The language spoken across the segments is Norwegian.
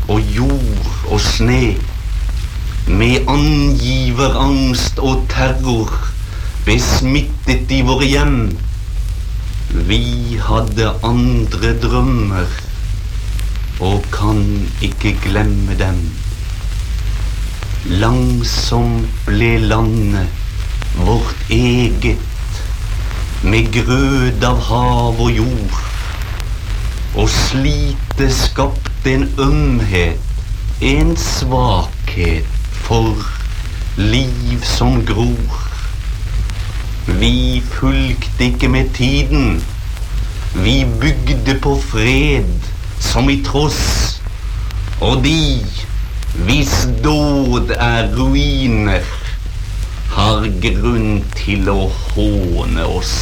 og jord og sne. Med angiver angst og terror besmittet i våre hjem. Vi hadde andre drømmer og kan ikke glemme dem. Langsomt ble landet vårt eget, med grød av hav og jord, og slitet skapte en ømhet, en svakhet for liv som gror. Vi fulgte ikke med tiden, vi bygde på fred som i tross, og de, hvis dåd er ruiner, har grunn til å håne oss.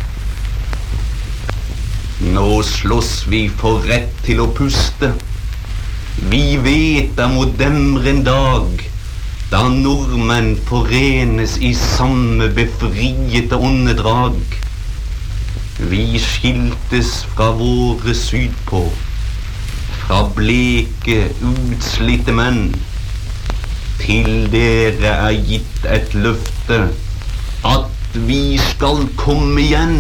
Nå slåss vi for rett til å puste. Vi vet det må demre en dag, da nordmenn forenes i samme befriete åndedrag. Vi skiltes fra våre sydpå, fra bleke, utslitte menn. Til dere er gitt et løfte, at vi skal komme igjen.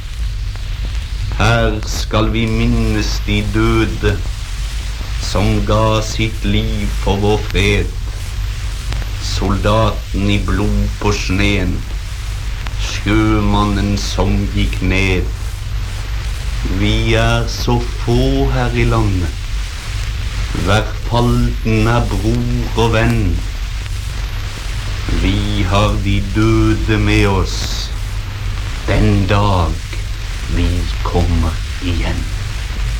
Her skal vi minnes de døde, som ga sitt liv for vår fred. Soldaten i blod på sneen, sjømannen som gikk ned. Vi er så få her i landet, hver falden er bror og venn. Vi har de døde med oss den dag vi kommer igjen.